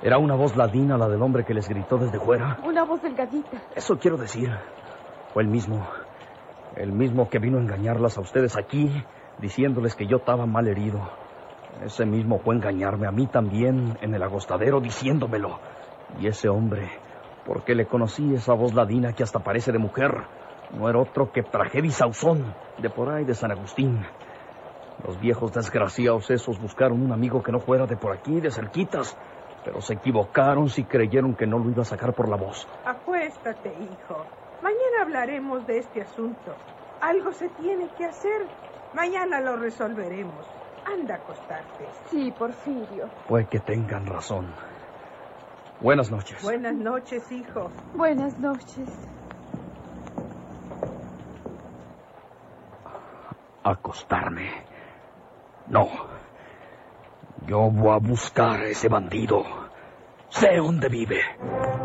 ¿Era una voz ladina la del hombre que les gritó desde fuera? Una voz delgadita. Eso quiero decir. Fue el mismo que vino a engañarlas a ustedes aquí, diciéndoles que yo estaba mal herido. Ese mismo fue a engañarme a mí también en el agostadero, diciéndomelo. Y ese hombre, porque le conocí esa voz ladina que hasta parece de mujer, no era otro que Tragedi Sauzón, de por ahí de San Agustín. Los viejos desgraciados esos buscaron un amigo que no fuera de por aquí, de cerquitas, pero se equivocaron si creyeron que no lo iba a sacar por la voz. Acuéstate, hijo. Mañana hablaremos de este asunto. Algo se tiene que hacer. Mañana lo resolveremos. Anda a acostarte. Sí, Porfirio. Puede que tengan razón. Buenas noches. Buenas noches, hijo. Buenas noches. Acostarme. No. Yo voy a buscar a ese bandido. Sé dónde vive.